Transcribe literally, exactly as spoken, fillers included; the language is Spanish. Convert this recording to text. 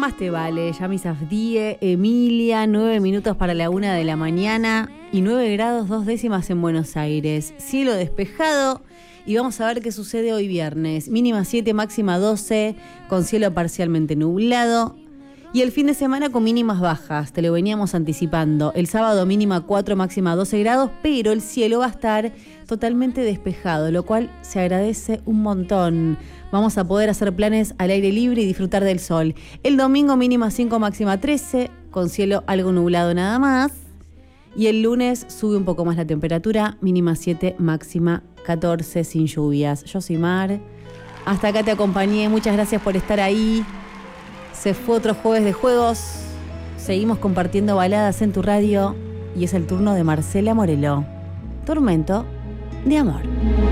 Más te vale, Yami Safdie, Emilia, nueve minutos para la una de la mañana y nueve grados dos décimas en Buenos Aires. Cielo despejado y vamos a ver qué sucede hoy viernes. Mínima siete, máxima doce, con cielo parcialmente nublado. Y el fin de semana con mínimas bajas, te lo veníamos anticipando. El sábado mínima cuatro, máxima doce grados, pero el cielo va a estar totalmente despejado, lo cual se agradece un montón. Vamos a poder hacer planes al aire libre y disfrutar del sol. El domingo mínima cinco, máxima trece, con cielo algo nublado nada más. Y el lunes sube un poco más la temperatura, mínima siete, máxima catorce, sin lluvias. Yo soy Mar, hasta acá te acompañé, muchas gracias por estar ahí. Se fue otro jueves de juegos, seguimos compartiendo baladas en tu radio y es el turno de Marcela Morelo. Tormento de amor.